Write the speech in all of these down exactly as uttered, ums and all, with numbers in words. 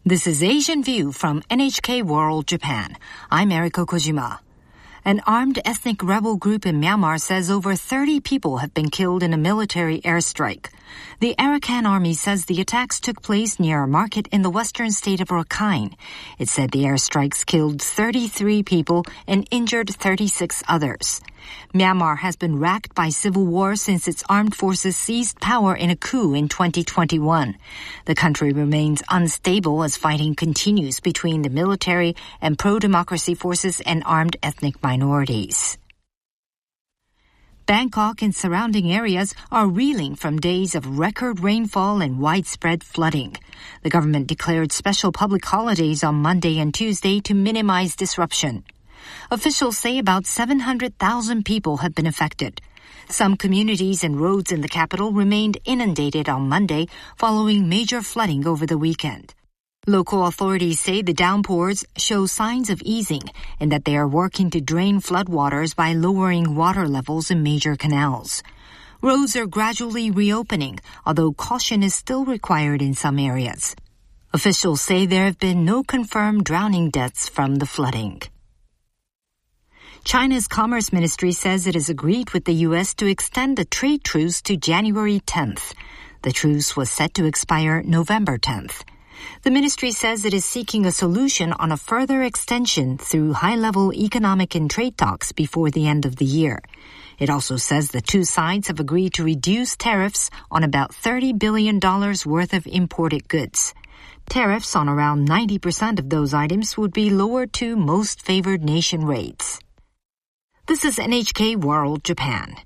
This is Asian View from N H K World Japan. I'm Eriko Kojima. An armed ethnic rebel group in Myanmar says over thirty people have been killed in a military airstrike. The Arakan Army says the attacks took place near a market in the western state of Rakhine. It said the airstrikes killed thirty-three people and injured thirty-six others. Myanmar has been racked by civil war since its armed forces seized power in a coup in twenty twenty-one. The country remains unstable as fighting continues between the military and pro-democracy forces and armed ethnic minorities. Bangkok and surrounding areas are reeling from days of record rainfall and widespread flooding. The government declared special public holidays on Monday and Tuesday to minimize disruption. Officials say about seven hundred thousand people have been affected. Some communities and roads in the capital remained inundated on Monday following major flooding over the weekend. Local authorities say the downpours show signs of easing and that they are working to drain floodwaters by lowering water levels in major canals. Roads are gradually reopening, although caution is still required in some areas. Officials say there have been no confirmed drowning deaths from the flooding. China's Commerce Ministry says it has agreed with the U S to extend the trade truce to January tenth. The truce was set to expire November tenth. The ministry says it is seeking a solution on a further extension through high-level economic and trade talks before the end of the year. It also says the two sides have agreed to reduce tariffs on about thirty billion dollars worth of imported goods. Tariffs on around ninety percent of those items would be lowered to most favored nation rates. This is N H K World Japan.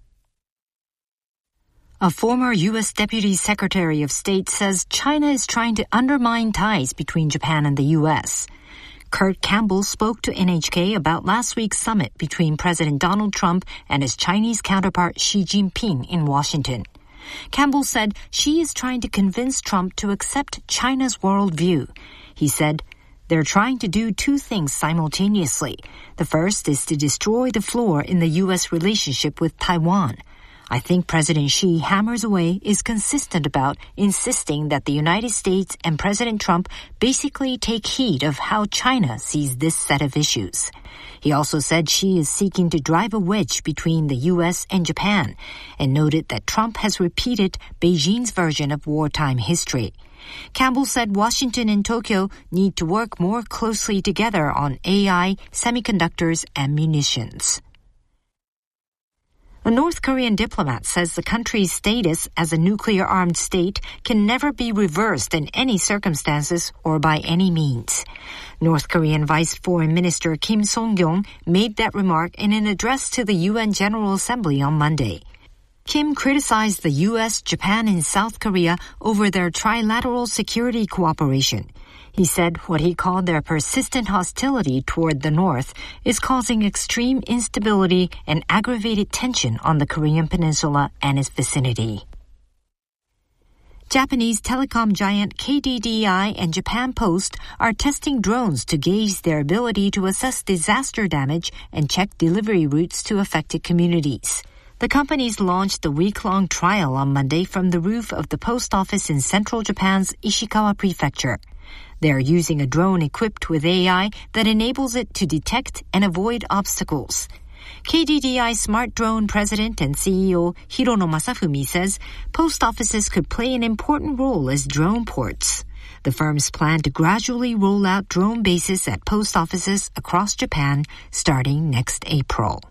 A former U S Deputy Secretary of State says China is trying to undermine ties between Japan and the U S. Kurt Campbell spoke to N H K about last week's summit between President Donald Trump and his Chinese counterpart Xi Jinping in Washington. Campbell said Xi is trying to convince Trump to accept China's worldview. He said, "They're trying to do two things simultaneously. The first is to destroy the floor in the U S relationship with Taiwan. I think President Xi hammers away is consistent about insisting that the United States and President Trump basically take heed of how China sees this set of issues." He also said Xi is seeking to drive a wedge between the U S and Japan and noted that Trump has repeated Beijing's version of wartime history. Campbell said Washington and Tokyo need to work more closely together on A I, semiconductors, and munitions. A North Korean diplomat says the country's status as a nuclear-armed state can never be reversed in any circumstances or by any means. North Korean Vice Foreign Minister Kim Song-kyung made that remark in an address to the U N General Assembly on Monday. Kim criticized the U S, Japan, and South Korea over their trilateral security cooperation. He said what he called their persistent hostility toward the North is causing extreme instability and aggravated tension on the Korean peninsula and its vicinity. Japanese telecom giant K D D I and Japan Post are testing drones to gauge their ability to assess disaster damage and check delivery routes to affected communities. The companies launched a week-long trial on Monday from the roof of the post office in central Japan's Ishikawa Prefecture. They are using a drone equipped with A I that enables it to detect and avoid obstacles. K D D I Smart Drone President and C E O Hirono Masafumi says post offices could play an important role as drone ports. The firms plan to gradually roll out drone bases at post offices across Japan starting next April.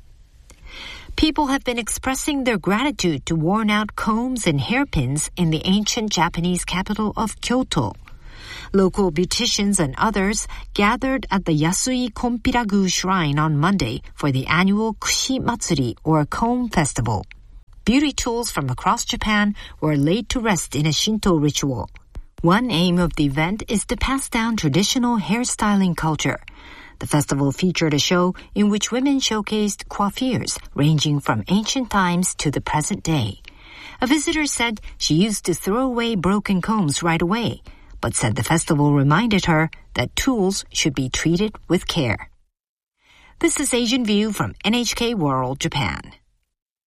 People have been expressing their gratitude to worn-out combs and hairpins in the ancient Japanese capital of Kyoto. Local beauticians and others gathered at the Yasui Konpiragu Shrine on Monday for the annual Kushi Matsuri, or Comb Festival. Beauty tools from across Japan were laid to rest in a Shinto ritual. One aim of the event is to pass down traditional hairstyling culture. The festival featured a show in which women showcased coiffures ranging from ancient times to the present day. A visitor said she used to throw away broken combs right away, but said the festival reminded her that tools should be treated with care. This is Asian View from N H K World Japan.